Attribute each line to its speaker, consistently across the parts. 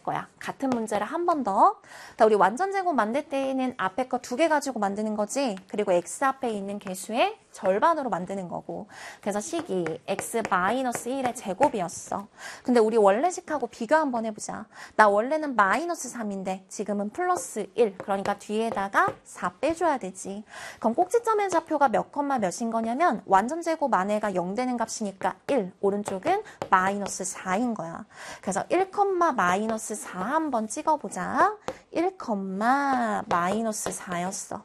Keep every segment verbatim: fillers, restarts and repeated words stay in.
Speaker 1: 거야. 같은 문제를 한 번 더. 우리 완전 제곱 만들 때에는 앞에 거 두 개 가지고 만드는 거지. 그리고 x 앞에 있는 개수의 절반으로 만드는 거고. 그래서 식이 x 마이너스 일의 제곱이었어. 근데 우리 원래식하고 비교 한번 해보자. 나 원래는 마이너스 삼인데 지금은 플러스 일. 그러니까 뒤에다가 사 빼줘야 되지. 그럼 꼭지점의 좌표가 몇 컴마 몇인 거냐면 완전 제곱 안에가 영 되는 값이니까 일. 오른쪽은 마이너스 사인 거야. 그래서 일 컴마 마이너스 사 한번 찍어보자. 일 컴마 마이너스 사였어.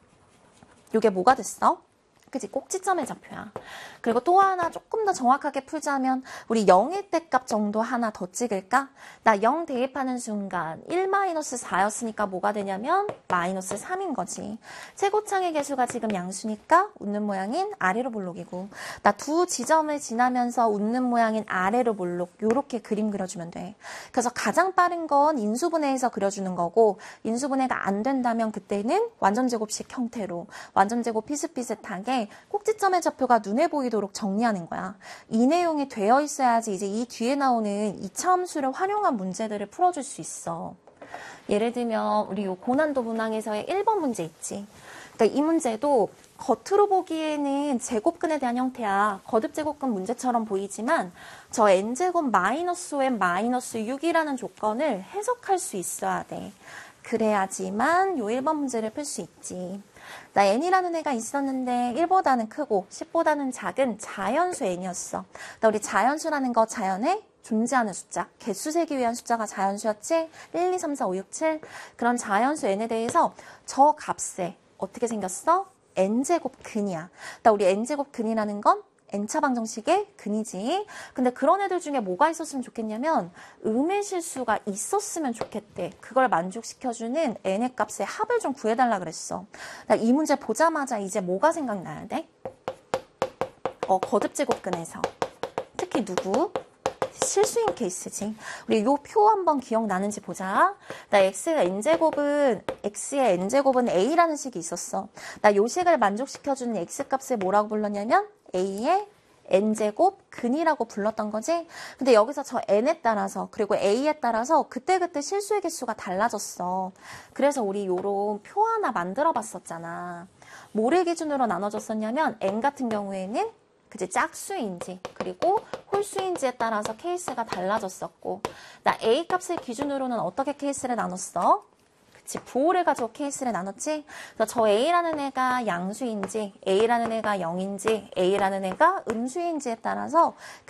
Speaker 1: 이게 뭐가 됐어? 그치? 꼭지점의 좌표야. 그리고 또 하나 조금 더 정확하게 풀자면 우리 영일 때 값 정도 하나 더 찍을까? 나 영 대입하는 순간 일 마이너스 사였으니까 뭐가 되냐면 마이너스 삼인 거지. 최고창의 개수가 지금 양수니까 웃는 모양인 아래로 볼록이고 나 두 지점을 지나면서 웃는 모양인 아래로 볼록 요렇게 그림 그려주면 돼. 그래서 가장 빠른 건 인수분해해서 그려주는 거고 인수분해가 안 된다면 그때는 완전제곱식 형태로 완전제곱 비슷비슷하게 꼭지점의 좌표가 눈에 보이도록 정리하는 거야. 이 내용이 되어 있어야지 이제 이 뒤에 나오는 이차 함수를 활용한 문제들을 풀어줄 수 있어. 예를 들면 우리 요 고난도 문항에서의 일 번 문제 있지. 그러니까 이 문제도 겉으로 보기에는 제곱근에 대한 형태야. 거듭제곱근 문제처럼 보이지만 저 n제곱 마이너스 오엔 마이너스 육이라는 조건을 해석할 수 있어야 돼. 그래야지만 요 일 번 문제를 풀 수 있지. 나 n이라는 애가 있었는데 일보다는 크고 십보다는 작은 자연수 n이었어. 나 우리 자연수라는 거 자연에 존재하는 숫자, 개수 세기 위한 숫자가 자연수였지? 일, 이, 삼, 사, 오, 육, 칠. 그런 자연수 n에 대해서 저 값에 어떻게 생겼어? n제곱 근이야. 나 우리 n제곱 근이라는 건 n차 방정식의 근이지. 근데 그런 애들 중에 뭐가 있었으면 좋겠냐면 음의 실수가 있었으면 좋겠대. 그걸 만족시켜주는 n의 값의 합을 좀 구해달라 그랬어. 나 이 문제 보자마자 이제 뭐가 생각나야 돼? 어, 거듭제곱근에서. 특히 누구? 실수인 케이스지. 우리 요 표 한번 기억나는지 보자. 나 x가 n제곱은 x의 n제곱은 a라는 식이 있었어. 나 요 식을 만족시켜주는 x값을 뭐라고 불렀냐면 a의 n제곱 근이라고 불렀던 거지. 근데 여기서 저 n에 따라서 그리고 a에 따라서 그때그때 실수의 개수가 달라졌어. 그래서 우리 요런 표 하나 만들어 봤었잖아. 뭐를 기준으로 나눠줬었냐면 n 같은 경우에는 그치 짝수인지 그리고 홀수인지에 따라서 케이스가 달라졌었고 나 a 값을 기준으로는 어떻게 케이스를 나눴어? 그치 부호를 가지고 케이스를 나눴지? 그래서 저 a라는 애가 양수인지 a라는 애가 영인지 a라는 애가 음수인지에 따라서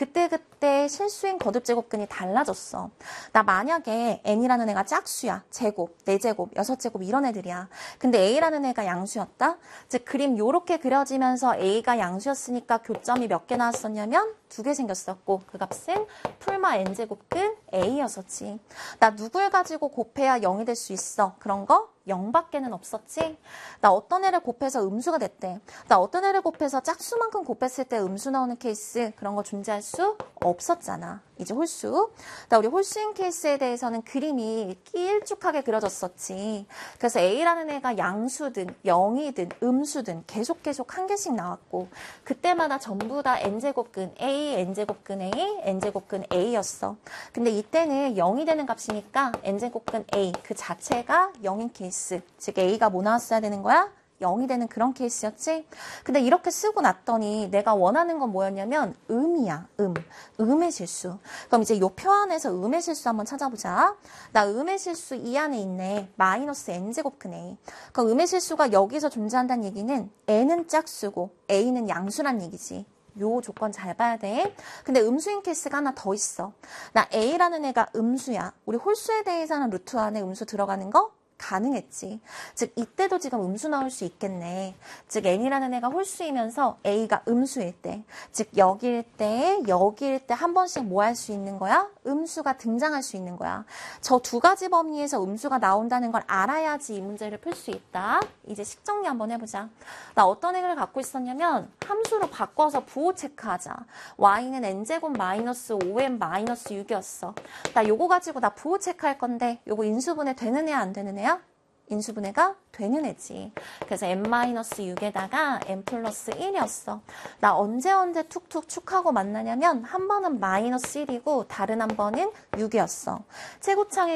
Speaker 1: 그때그때 실수인 거듭제곱근이 달라졌어. 나 만약에 n이라는 애가 짝수야. 제곱, 네 제곱, 여섯 제곱 이런 애들이야. 근데 a라는 애가 양수였다? 즉 그림 요렇게 그려지면서 a가 양수였으니까 교점이 몇 개 나왔었냐면 두 개 생겼었고 그 값은 풀마 n제곱근 a였었지. 나 누굴 가지고 곱해야 영이 될 수 있어? 그런 거? 영밖에는 없었지. 나 어떤 애를 곱해서 음수가 됐대. 나 어떤 애를 곱해서 짝수만큼 곱했을 때 음수 나오는 케이스 그런 거 존재할 수 없었잖아. 이제 홀수. 나 우리 홀수인 케이스에 대해서는 그림이 길쭉하게 그려졌었지. 그래서 a라는 애가 양수든 영이든 음수든 계속 계속 한 개씩 나왔고 그때마다 전부 다 n제곱근 a, n제곱근 a, n제곱근 a였어. 근데 이때는 영이 되는 값이니까 n제곱근 a 그 자체가 영인 케이스. 즉 a가 뭐 나왔어야 되는 거야? 영이 되는 그런 케이스였지? 근데 이렇게 쓰고 났더니 내가 원하는 건 뭐였냐면 음이야. 음. 음의 실수. 그럼 이제 요 표 안에서 음의 실수 한번 찾아보자. 나 음의 실수 이 안에 있네. 마이너스 n제곱근 a. 그럼 음의 실수가 여기서 존재한다는 얘기는 n은 짝수고 a는 양수란 얘기지. 요 조건 잘 봐야 돼. 근데 음수인 케이스가 하나 더 있어. 나 a라는 애가 음수야. 우리 홀수에 대해서는 루트 안에 음수 들어가는 거? 가능했지. 즉 이때도 지금 음수 나올 수 있겠네. 즉 n이라는 애가 홀수이면서 a가 음수일 때, 즉 여기일 때, 여기일 때 한 번씩 뭐 할 수 있는 거야? 음수가 등장할 수 있는 거야. 저 두 가지 범위에서 음수가 나온다는 걸 알아야지 이 문제를 풀 수 있다. 이제 식정리 한번 해보자. 나 어떤 애를 갖고 있었냐면 함수로 바꿔서 부호 체크하자. y는 n제곱 마이너스 오 엔 마이너스 육이었어. 나 요거 가지고 나 부호 체크할 건데 요거 인수분해 되는 애야 안 되는 애야? 인수분해가 되는 애지. 그래서 n-육에다가 n 플러스 일이었어. 나 언제 언제 툭툭 축하고 만나냐면 한 번은 마이너스 일이고 다른 한 번은 육이었어. 최고창의